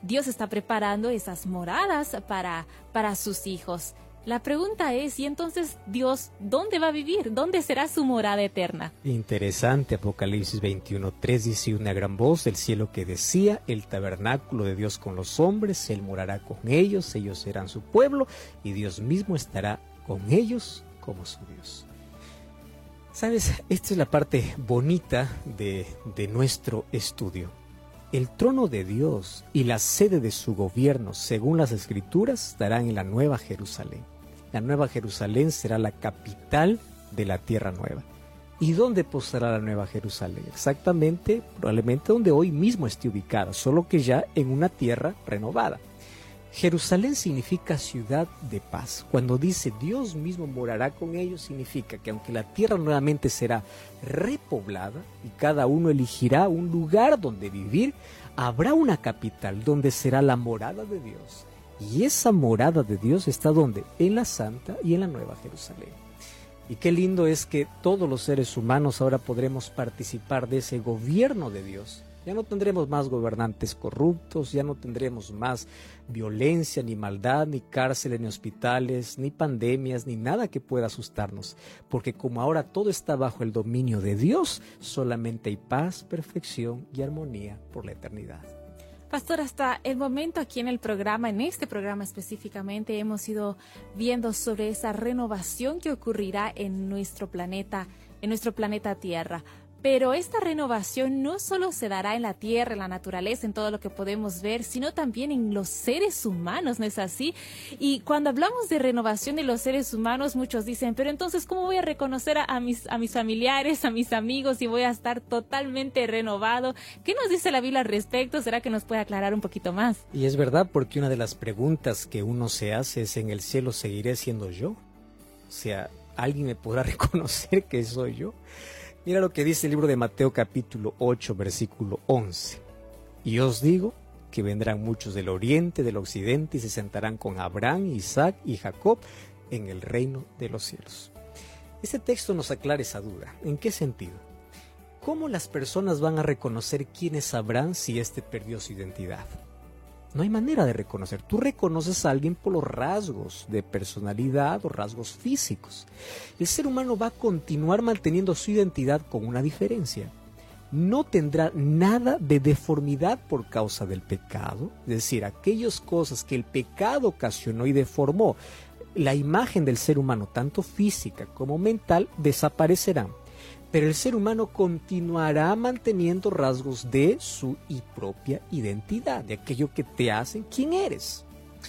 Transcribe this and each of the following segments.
Dios está preparando esas moradas para sus hijos. La pregunta es, ¿y entonces Dios dónde va a vivir? ¿Dónde será su morada eterna? Interesante, Apocalipsis 21:3 dice una gran voz del cielo que decía, el tabernáculo de Dios con los hombres, Él morará con ellos serán su pueblo, y Dios mismo estará con ellos como su Dios. ¿Sabes? Esta es la parte bonita de nuestro estudio. El trono de Dios y la sede de su gobierno, según las Escrituras, estarán en la Nueva Jerusalén. La Nueva Jerusalén será la capital de la Tierra Nueva. ¿Y dónde posará la Nueva Jerusalén? Exactamente, probablemente donde hoy mismo esté ubicada, solo que ya en una tierra renovada. Jerusalén significa ciudad de paz. Cuando dice Dios mismo morará con ellos, significa que aunque la tierra nuevamente será repoblada y cada uno elegirá un lugar donde vivir, habrá una capital donde será la morada de Dios. Y esa morada de Dios está ¿dónde? En la Santa y en la Nueva Jerusalén. Y qué lindo es que todos los seres humanos ahora podremos participar de ese gobierno de Dios. Ya no tendremos más gobernantes corruptos, ya no tendremos más violencia, ni maldad, ni cárceles, ni hospitales, ni pandemias, ni nada que pueda asustarnos. Porque como ahora todo está bajo el dominio de Dios, solamente hay paz, perfección y armonía por la eternidad. Pastor, hasta el momento aquí en el programa, en este programa específicamente, hemos ido viendo sobre esa renovación que ocurrirá en nuestro planeta Tierra. Pero esta renovación no solo se dará en la tierra, en la naturaleza, en todo lo que podemos ver, sino también en los seres humanos, ¿no es así? Y cuando hablamos de renovación de los seres humanos, muchos dicen, pero entonces, ¿cómo voy a reconocer a mis familiares, a mis amigos, y voy a estar totalmente renovado? ¿Qué nos dice la Biblia al respecto? ¿Será que nos puede aclarar un poquito más? Y es verdad, porque una de las preguntas que uno se hace es, ¿en el cielo seguiré siendo yo? O sea, ¿alguien me podrá reconocer que soy yo? Mira lo que dice el libro de Mateo capítulo 8, versículo 11. Y os digo que vendrán muchos del oriente, del occidente, y se sentarán con Abraham, Isaac y Jacob en el reino de los cielos. Este texto nos aclara esa duda. ¿En qué sentido? ¿Cómo las personas van a reconocer quién es Abraham si éste perdió su identidad? No hay manera de reconocer. Tú reconoces a alguien por los rasgos de personalidad o rasgos físicos. El ser humano va a continuar manteniendo su identidad con una diferencia. No tendrá nada de deformidad por causa del pecado. Es decir, aquellas cosas que el pecado ocasionó y deformó la imagen del ser humano, tanto física como mental, desaparecerán. Pero el ser humano continuará manteniendo rasgos de su propia identidad, de aquello que te hacen quién eres.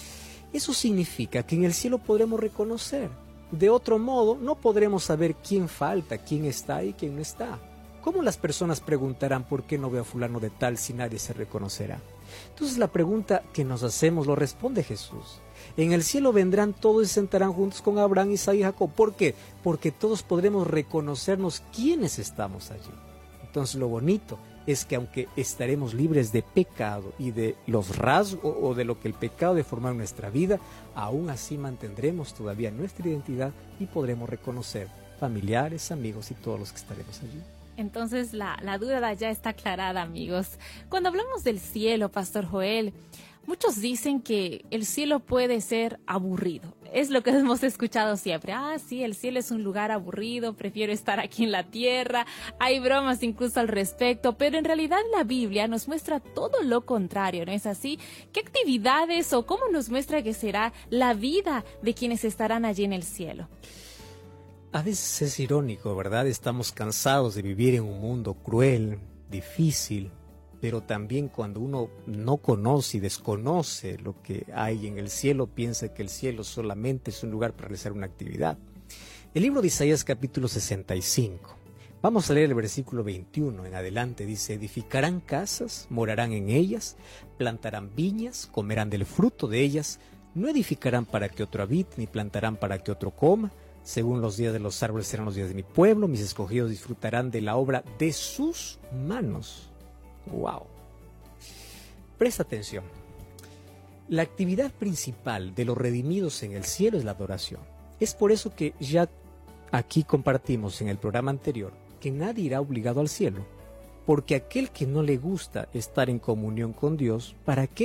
Eso significa que en el cielo podremos reconocer. De otro modo, no podremos saber quién falta, quién está y quién no está. ¿Cómo las personas preguntarán por qué no veo a fulano de tal si nadie se reconocerá? Entonces la pregunta que nos hacemos lo responde Jesús. En el cielo vendrán todos y se sentarán juntos con Abraham, Isaac y Jacob. ¿Por qué? Porque todos podremos reconocernos quiénes estamos allí. Entonces lo bonito es que aunque estaremos libres de pecado y de los rasgos o de lo que el pecado deforma en nuestra vida, aún así mantendremos todavía nuestra identidad y podremos reconocer familiares, amigos y todos los que estaremos allí. Entonces la duda ya está aclarada, amigos. Cuando hablamos del cielo, Pastor Joel, muchos dicen que el cielo puede ser aburrido. Es lo que hemos escuchado siempre. Sí, el cielo es un lugar aburrido, prefiero estar aquí en la tierra. Hay bromas incluso al respecto, pero en realidad la Biblia nos muestra todo lo contrario, ¿no es así? ¿Qué actividades o cómo nos muestra que será la vida de quienes estarán allí en el cielo? A veces es irónico, ¿verdad? Estamos cansados de vivir en un mundo cruel, difícil, pero también cuando uno no conoce y desconoce lo que hay en el cielo, piensa que el cielo solamente es un lugar para realizar una actividad. El libro de Isaías capítulo 65, vamos a leer el versículo 21 en adelante, dice: edificarán casas, morarán en ellas, plantarán viñas, comerán del fruto de ellas, no edificarán para que otro habite, ni plantarán para que otro coma. Según los días de los árboles serán los días de mi pueblo, mis escogidos disfrutarán de la obra de sus manos. ¡Wow! Presta atención. La actividad principal de los redimidos en el cielo es la adoración. Es por eso que ya aquí compartimos en el programa anterior que nadie irá obligado al cielo. Porque aquel que no le gusta estar en comunión con Dios, ¿para qué